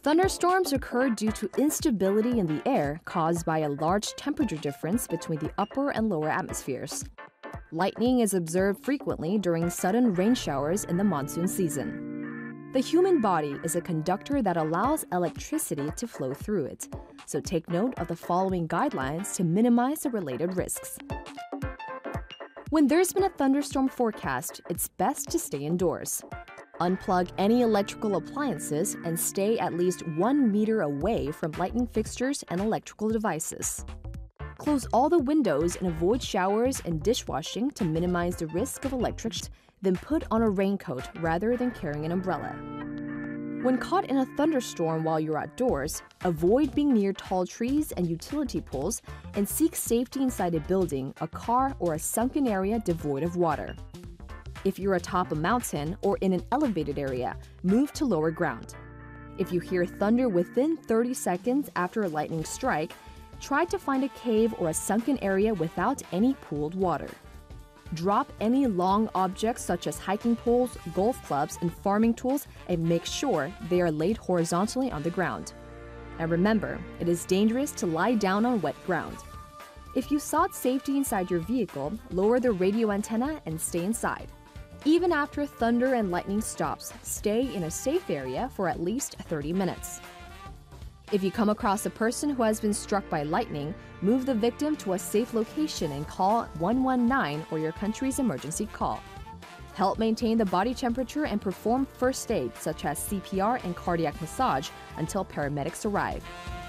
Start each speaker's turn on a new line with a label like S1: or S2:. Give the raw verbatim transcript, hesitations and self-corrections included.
S1: Thunderstorms occur due to instability in the air caused by a large temperature difference between the upper and lower atmospheres. Lightning is observed frequently during sudden rain showers in the monsoon season. The human body is a conductor that allows electricity to flow through it, so take note of the following guidelines to minimize the related risks. When there's been a thunderstorm forecast, it's best to stay indoors. Unplug any electrical appliances and stay at least one meter away from lightning fixtures and electrical devices. Close all the windows and avoid showers and dishwashing to minimize the risk of electric shock, then put on a raincoat rather than carrying an umbrella. When caught in a thunderstorm while you're outdoors, avoid being near tall trees and utility poles and seek safety inside a building, a car, or a sunken area devoid of water. If you're atop a mountain or in an elevated area, move to lower ground. If you hear thunder within thirty seconds after a lightning strike, try to find a cave or a sunken area without any pooled water. Drop any long objects such as hiking poles, golf clubs, and farming tools and make sure they are laid horizontally on the ground. And remember, it is dangerous to lie down on wet ground. If you sought safety inside your vehicle, lower the radio antenna and stay inside. Even after thunder and lightning stops, stay in a safe area for at least thirty minutes. If you come across a person who has been struck by lightning, move the victim to a safe location and call one one nine or your country's emergency call. Help maintain the body temperature and perform first aid such as C P R and cardiac massage until paramedics arrive.